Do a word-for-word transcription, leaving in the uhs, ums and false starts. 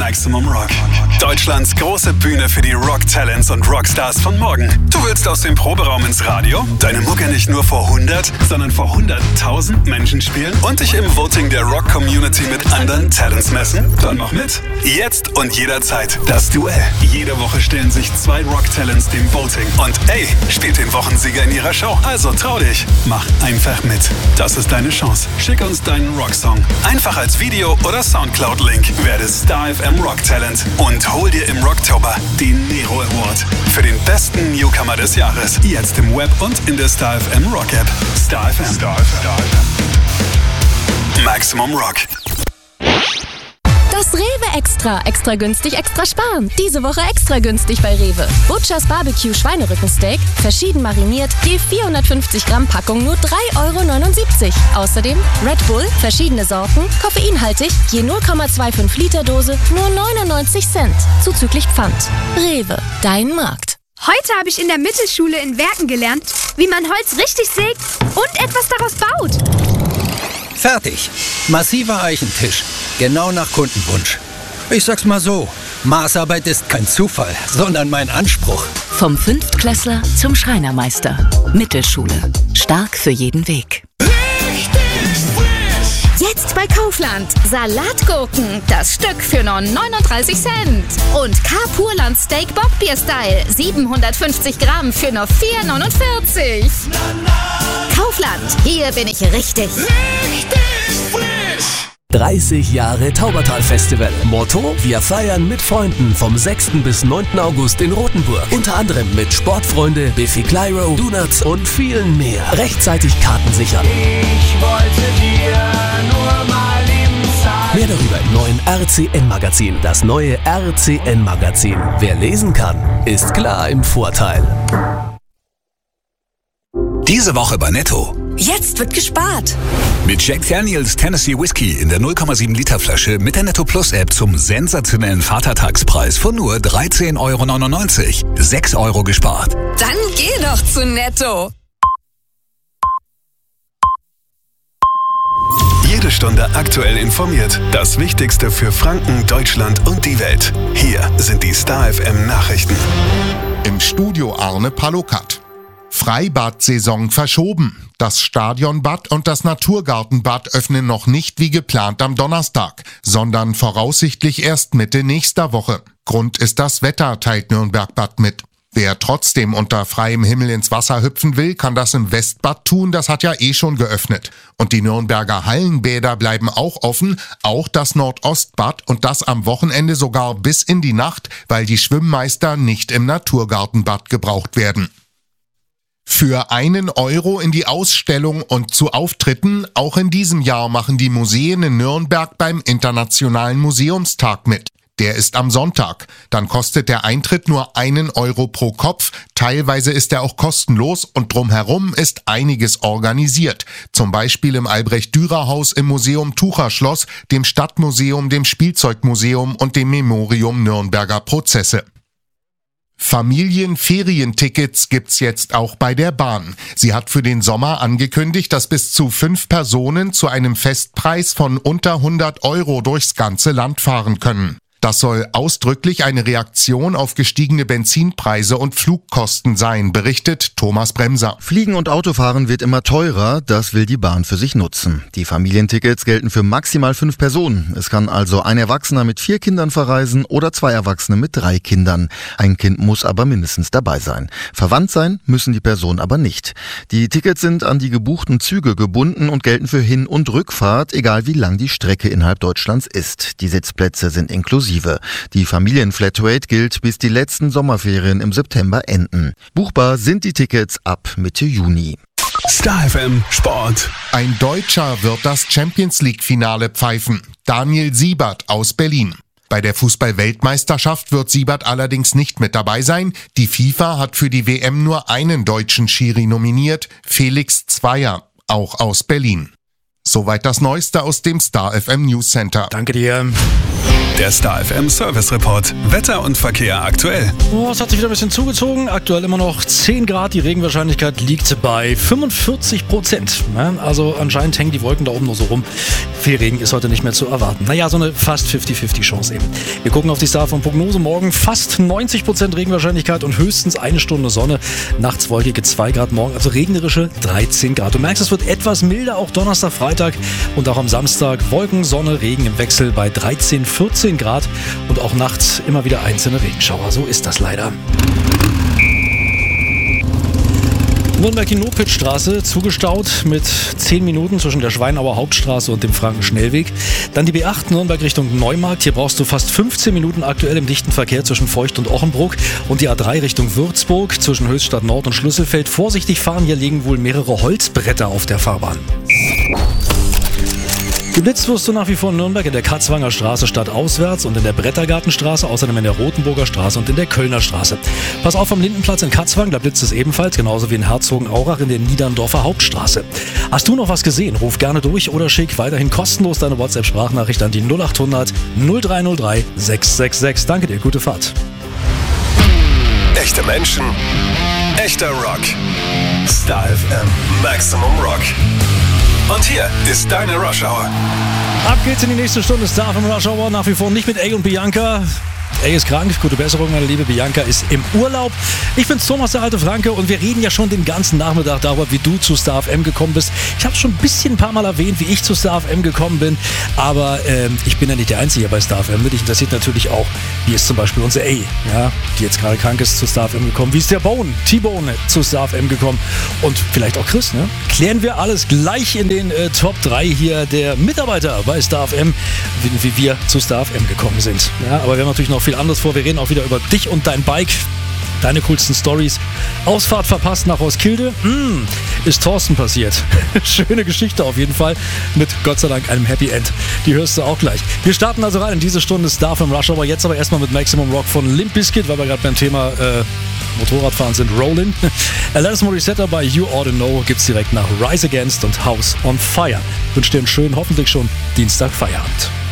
Maximum Rock. Deutschlands große Bühne für die Rock-Talents und Rockstars von morgen. Du willst aus dem Proberaum ins Radio, deine Mucke nicht nur vor hundert, sondern vor hunderttausend Menschen spielen und dich im Voting der Rock-Community mit anderen Talents messen? Dann mach mit. Jetzt und jederzeit das Duell. Jede Woche stellen sich zwei Rock-Talents dem Voting. Und ey, spielt den Wochensieger in ihrer Show. Also trau dich. Mach einfach mit. Das ist deine Chance. Schick uns deinen Rocksong. Einfach als Video oder Soundcloud-Link. Werde Star F M Rock Talent und hol dir im Rocktober den Nero Award für den besten Newcomer des Jahres. Jetzt im Web und in der Star F M Rock App. Star F M. Star F M. Maximum Rock. Das Rewe Extra. Extra günstig, extra sparen. Diese Woche extra günstig bei Rewe. Butchers Barbecue Schweinerückensteak, verschieden mariniert, je vierhundertfünfzig Gramm Packung nur drei Euro neunundsiebzig. Außerdem Red Bull, verschiedene Sorten, koffeinhaltig, je null Komma fünfundzwanzig Liter Dose, nur neunundneunzig Cent. Zuzüglich Pfand. Rewe, dein Markt. Heute habe ich in der Mittelschule in Werken gelernt, wie man Holz richtig sägt und etwas daraus baut. Fertig. Massiver Eichentisch. Genau nach Kundenwunsch. Ich sag's mal so, Maßarbeit ist kein Zufall, sondern mein Anspruch. Vom Fünftklässler zum Schreinermeister. Mittelschule. Stark für jeden Weg. Jetzt bei Kaufland. Salatgurken. Das Stück für nur neununddreißig Cent. Und K-Purland Steak Bockbier Style. siebenhundertfünfzig Gramm für nur vier neunundvierzig. Kaufland. Hier bin ich richtig. Richtig frisch. dreißig Jahre Taubertal-Festival. Motto: Wir feiern mit Freunden vom sechsten bis neunten August in Rothenburg. Unter anderem mit Sportfreunde, Biffy Clyro, Donuts und vielen mehr. Rechtzeitig Karten sichern. Ich wollte dir nur mal lieben sagen. Mehr darüber im neuen R C N-Magazin. Das neue R C N-Magazin. Wer lesen kann, ist klar im Vorteil. Diese Woche bei Netto. Jetzt wird gespart. Mit Jack Daniels Tennessee Whiskey in der null Komma sieben Liter Flasche mit der Netto Plus App zum sensationellen Vatertagspreis von nur dreizehn Euro neunundneunzig. sechs Euro gespart. Dann geh doch zu Netto. Jede Stunde aktuell informiert. Das Wichtigste für Franken, Deutschland und die Welt. Hier sind die Star F M Nachrichten. Im Studio Arne Palokat. Freibad-Saison verschoben. Das Stadionbad und das Naturgartenbad öffnen noch nicht wie geplant am Donnerstag, sondern voraussichtlich erst Mitte nächster Woche. Grund ist das Wetter, teilt Nürnberg-Bad mit. Wer trotzdem unter freiem Himmel ins Wasser hüpfen will, kann das im Westbad tun, das hat ja eh schon geöffnet. Und die Nürnberger Hallenbäder bleiben auch offen, auch das Nordostbad und das am Wochenende sogar bis in die Nacht, weil die Schwimmmeister nicht im Naturgartenbad gebraucht werden. Für einen Euro in die Ausstellung und zu Auftritten, auch in diesem Jahr machen die Museen in Nürnberg beim Internationalen Museumstag mit. Der ist am Sonntag. Dann kostet der Eintritt nur einen Euro pro Kopf. Teilweise ist er auch kostenlos und drumherum ist einiges organisiert. Zum Beispiel im Albrecht-Dürer-Haus, im Museum Tucherschloss, dem Stadtmuseum, dem Spielzeugmuseum und dem Memorium Nürnberger Prozesse. Familienferientickets gibt's jetzt auch bei der Bahn. Sie hat für den Sommer angekündigt, dass bis zu fünf Personen zu einem Festpreis von unter hundert Euro durchs ganze Land fahren können. Das soll ausdrücklich eine Reaktion auf gestiegene Benzinpreise und Flugkosten sein, berichtet Thomas Bremser. Fliegen und Autofahren wird immer teurer, das will die Bahn für sich nutzen. Die Familientickets gelten für maximal fünf Personen. Es kann also ein Erwachsener mit vier Kindern verreisen oder zwei Erwachsene mit drei Kindern. Ein Kind muss aber mindestens dabei sein. Verwandt sein müssen die Personen aber nicht. Die Tickets sind an die gebuchten Züge gebunden und gelten für Hin- und Rückfahrt, egal wie lang die Strecke innerhalb Deutschlands ist. Die Sitzplätze sind inklusive. Die Familienflatrate gilt, bis die letzten Sommerferien im September enden. Buchbar sind die Tickets ab Mitte Juni. Star F M Sport. Ein Deutscher wird das Champions-League-Finale pfeifen. Daniel Siebert aus Berlin. Bei der Fußball-Weltmeisterschaft wird Siebert allerdings nicht mit dabei sein. Die FIFA hat für die W M nur einen deutschen Schiri nominiert, Felix Zweier, auch aus Berlin. Soweit das Neueste aus dem Star F M News Center. Danke dir. Der Star F M Service Report. Wetter und Verkehr aktuell. Oh, es hat sich wieder ein bisschen zugezogen. Aktuell immer noch zehn Grad. Die Regenwahrscheinlichkeit liegt bei fünfundvierzig Prozent. Ja, also anscheinend hängen die Wolken da oben nur so rum. Viel Regen ist heute nicht mehr zu erwarten. Naja, so eine fast fünfzig fünfzig Chance eben. Wir gucken auf die Star F M Prognose. Morgen fast neunzig Prozent Regenwahrscheinlichkeit und höchstens eine Stunde Sonne. Nachts wolkige zwei Grad, morgen also regnerische dreizehn Grad. Du merkst, es wird etwas milder, auch Donnerstag, Freitag und auch am Samstag. Wolken, Sonne, Regen im Wechsel bei dreizehn, vierzehn Grad und auch nachts immer wieder einzelne Regenschauer. So ist das leider. Nürnberg-Kinopitstraße zugestaut mit zehn Minuten zwischen der Schweinauer Hauptstraße und dem Frankenschnellweg. Dann die B acht Nürnberg Richtung Neumarkt. Hier brauchst du fast fünfzehn Minuten aktuell im dichten Verkehr zwischen Feucht und Ochenbruck. Und die A drei Richtung Würzburg zwischen Höchstadt Nord und Schlüsselfeld. Vorsichtig fahren, hier liegen wohl mehrere Holzbretter auf der Fahrbahn. Geblitzt wirst du nach wie vor in Nürnberg in der Katzwanger Straße stadtauswärts und in der Brettergartenstraße, außerdem in der Rotenburger Straße und in der Kölner Straße. Pass auf am Lindenplatz in Katzwang, da blitzt es ebenfalls, genauso wie in Herzogenaurach in der Niederndorfer Hauptstraße. Hast du noch was gesehen? Ruf gerne durch oder schick weiterhin kostenlos deine WhatsApp-Sprachnachricht an die null acht hundert null drei null drei sechs sechs sechs. Danke dir, gute Fahrt. Echte Menschen, echter Rock. Star F M Maximum Rock. Und hier ist deine Rush Hour. Ab geht's in die nächste Stunde Star F M Rush Hour. Nach wie vor nicht mit A und Bianca. A ist krank, gute Besserung, meine liebe. Bianca ist im Urlaub. Ich bin's, Thomas, der alte Franke, und wir reden ja schon den ganzen Nachmittag darüber, wie du zu Star F M gekommen bist. Ich habe schon ein bisschen ein paar Mal erwähnt, wie ich zu Star F M gekommen bin, aber ähm, ich bin ja nicht der Einzige hier bei Star F M. Mich interessiert natürlich auch, wie ist zum Beispiel unsere A, ja, die jetzt gerade krank ist, zu Star F M gekommen. Wie ist der Bone, T-Bone, zu Star F M gekommen? Und vielleicht auch Chris, ne? Klären wir alles gleich in den äh, Top drei hier der Mitarbeiter bei Star F M, wie, wie wir zu Star F M gekommen sind. Ja, aber wir haben natürlich noch viel anderes vor. Wir reden auch wieder über dich und dein Bike. Deine coolsten Stories. Ausfahrt verpasst nach Roskilde. Mm, ist Thorsten passiert. Schöne Geschichte auf jeden Fall. Mit Gott sei Dank einem Happy End. Die hörst du auch gleich. Wir starten also rein in diese Stunde Star F M Rush Hour. Jetzt aber erstmal mit Maximum Rock von Limp Bizkit, weil wir gerade beim Thema äh, Motorradfahren sind. Rollin'. Alanis Morissette bei You Oughta Know gibt's direkt nach Rise Against und House on Fire. Ich wünsche dir einen schönen, hoffentlich schon Dienstag Feierabend.